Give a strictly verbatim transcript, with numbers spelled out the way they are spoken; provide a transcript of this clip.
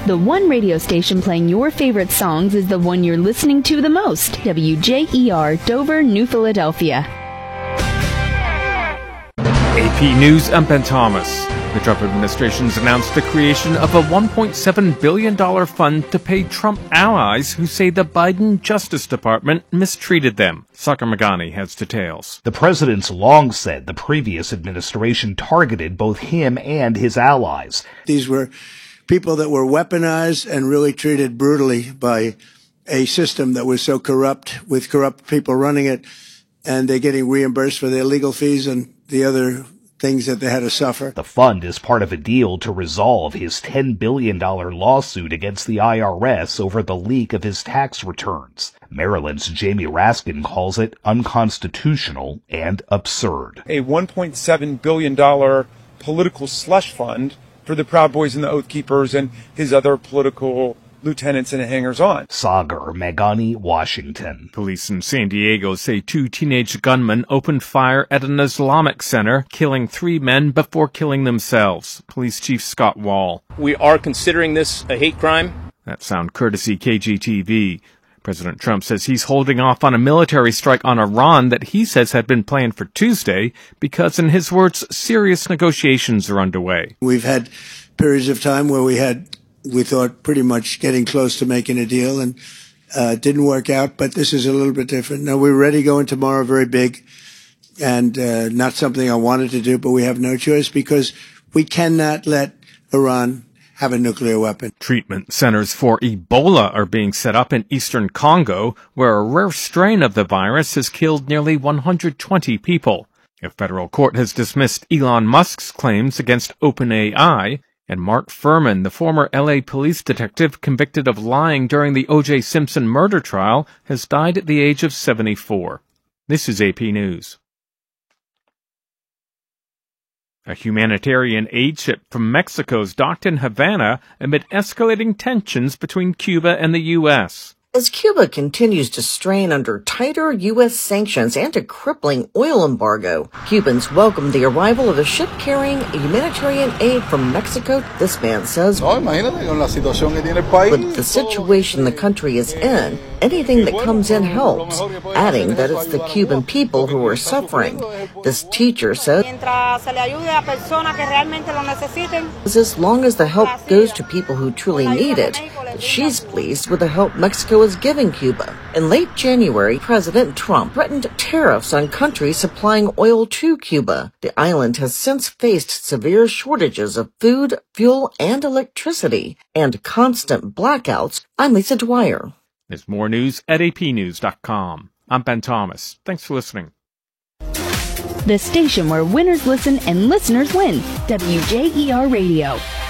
The one radio station playing your favorite songs is the one you're listening to the most. W J E R, Dover, New Philadelphia. A P News, I'm Ben Thomas. The Trump administration's announced the creation of a one point seven billion dollars fund to pay Trump allies who say the Biden Justice Department mistreated them. Sakar Magani has details. The president's long said the previous administration targeted both him and his allies. These were people that were weaponized and really treated brutally by a system that was so corrupt, with corrupt people running it, and they're getting reimbursed for their legal fees and the other things that they had to suffer. The fund is part of a deal to resolve his ten billion dollars lawsuit against the I R S over the leak of his tax returns. Maryland's Jamie Raskin calls it unconstitutional and absurd. A one point seven billion dollars political slush fund for the Proud Boys and the Oath Keepers and his other political lieutenants and hangers-on. Sagar Magani, Washington. Police in San Diego say two teenage gunmen opened fire at an Islamic center, killing three men before killing themselves. Police Chief Scott Wall. We are considering this a hate crime. That sound courtesy K G T V. President Trump says he's holding off on a military strike on Iran that he says had been planned for Tuesday because, in his words, serious negotiations are underway. We've had periods of time where we had we thought pretty much getting close to making a deal, and uh, it didn't work out, but this is a little bit different. Now, we're ready going tomorrow, very big, and uh, not something I wanted to do, but we have no choice because we cannot let Iran have a nuclear weapon. Treatment centers for Ebola are being set up in eastern Congo, where a rare strain of the virus has killed nearly one hundred twenty people. A federal court has dismissed Elon Musk's claims against OpenAI, and Mark Furman, the former L A police detective convicted of lying during the O J Simpson murder trial, has died at the age of seventy-four. This is A P News. A humanitarian aid ship from Mexico's docked in Havana amid escalating tensions between Cuba and the U S As Cuba continues to strain under tighter U S sanctions and a crippling oil embargo, Cubans welcomed the arrival of a ship carrying humanitarian aid from Mexico. This man says, with the situation the country is in, anything that comes in helps, adding that it's the Cuban people who are suffering. This teacher says, as long as the help goes to people who truly need it, she's pleased with the help Mexico is giving Cuba. In late January, President Trump threatened tariffs on countries supplying oil to Cuba. The island has since faced severe shortages of food, fuel, and electricity, and constant blackouts. I'm Lisa Dwyer. There's more news at A P news dot com. I'm Ben Thomas. Thanks for listening. The station where winners listen and listeners win. W J E R Radio.